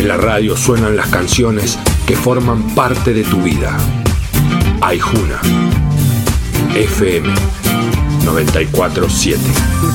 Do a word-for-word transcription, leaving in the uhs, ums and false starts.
En la radio suenan las canciones que forman parte de tu vida. Aijuna, F M noventa y cuatro punto siete.